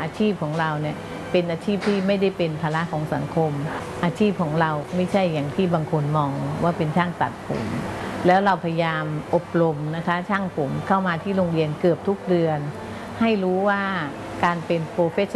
อาชีพของเราเนี่ยเป็นอาชีพที่ไม่ได้เป็นภาระของสังคมอาชีพของเราไม่ใช่อย่างที่บางคนมองว่าเป็นช่างตัดผมแล้วเราพยายามอบรมนะคะช่างผมเข้ามาที่โรงเรียนเกือบทุกเดือนให้รู้ว่าการเป็นโปรเฟช